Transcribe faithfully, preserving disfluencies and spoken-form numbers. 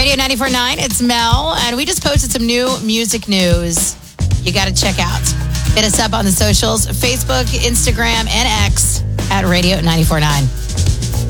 Radio ninety-four point nine, it's Mel, and we just posted some new music news you got to check out. Hit us up on the socials, Facebook, Instagram, and X at Radio ninety-four point nine.